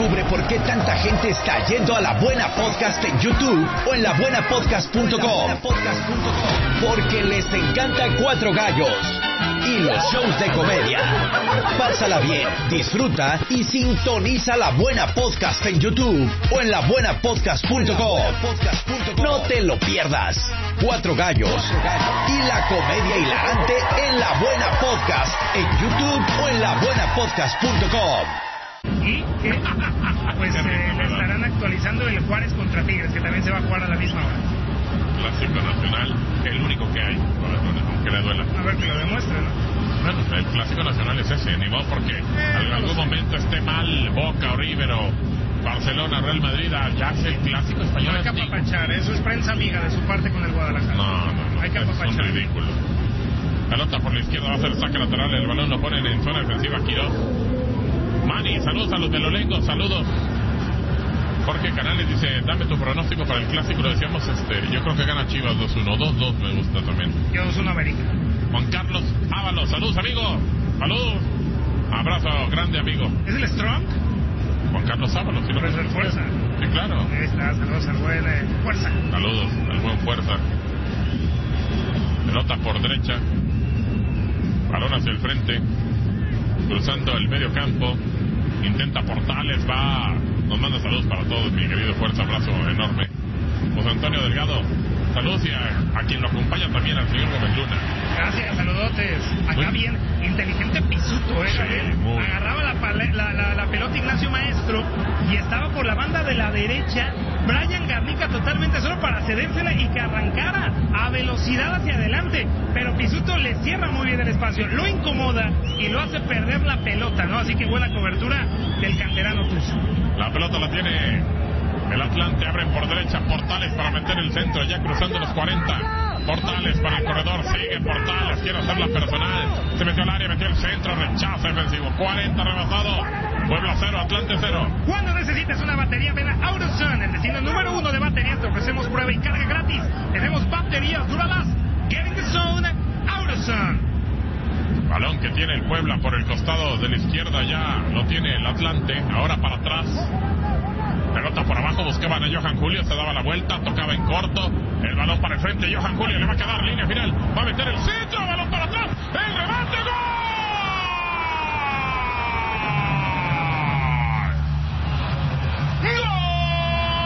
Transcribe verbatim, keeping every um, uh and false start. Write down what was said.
Descubre por qué tanta gente está yendo a La Buena Podcast en YouTube o en la buena podcast punto com. Porque les encanta Cuatro Gallos y los shows de comedia. Pásala bien, disfruta y sintoniza La Buena Podcast en YouTube o en la buena podcast punto com. No te lo pierdas. Cuatro Gallos y la comedia hilarante en La Buena Podcast en YouTube o en la buena podcast punto com. Y que pues eh, le estarán actualizando el Juárez contra Tigres, que también se va a jugar a la misma hora. Clásico nacional, el único que hay, aunque le duela. A ver que lo demuestre, ¿no? Bueno, el clásico nacional es ese, ni modo porque eh, en algún momento esté mal Boca o River o Barcelona, Real Madrid, ya es el clásico español. No hay que apapachar, eso es prensa amiga de su parte con el Guadalajara. No, no, no, hay que es apapachar. un ridículo. Pelota por la izquierda, va a ser saque lateral, el balón lo ponen en zona defensiva Quiroz. Mani, saludos a los de Lolengo, saludos. Jorge Canales dice, dame tu pronóstico para el clásico, lo decíamos, este, yo creo que gana Chivas dos uno, dos dos me gusta también. Yo dos uno América. Juan Carlos Ábalos, saludos amigo, saludos, abrazo grande amigo. ¿Es el Strong? Juan Carlos Ábalos, ¿sí lo es el Fuerza? Sí, claro. Ahí está, saludos al buen eh, Fuerza. Saludos al buen Fuerza. Pelota por derecha, balón hacia el frente, cruzando el medio campo, intenta Portales, va... Nos manda saludos para todos, mi querido Fuerza, abrazo enorme. José Antonio Delgado, saludos y a, a quien lo acompaña también, al señor Gómez Luna. Gracias, saludotes. Acá muy bien, inteligente Pisuto, ¿eh? Sí, muy... Agarraba la, la, la, la pelota Ignacio Maestro y estaba por la banda de la derecha. Brian Garnica totalmente solo para cedérsela y que arrancara a velocidad hacia adelante. Pero Pisuto le cierra muy bien el espacio, lo incomoda y lo hace perder la pelota, ¿no? Así que buena cobertura del canterano Tuzo. La pelota la tiene el Atlante, abren por derecha Portales para meter el centro, ya cruzando los cuarenta. Portales para el corredor, sigue Portales, quiere hacer la personal, se metió al área, metió el centro, rechaza defensivo, cuarenta rebasado, Puebla cero, Atlante cero. Cuando necesites una batería, ven a AutoZone, el destino número uno de baterías, te ofrecemos prueba y carga gratis, tenemos baterías Duralast, Get in the Zone, AutoZone. Balón que tiene el Puebla por el costado de la izquierda, ya lo tiene el Atlante, ahora para atrás. Pelota por abajo, buscaban a Johan Julio, se daba la vuelta, tocaba en corto, el balón para el frente, Johan Julio le va a quedar línea final, va a meter el centro, balón para atrás, el remate.